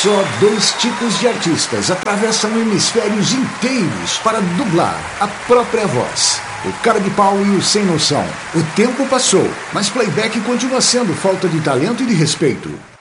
só dois tipos de artistas atravessam hemisférios inteiros para dublar a própria voz. O cara de pau e o sem noção. O tempo passou, mas playback continua sendo falta de talento e de respeito.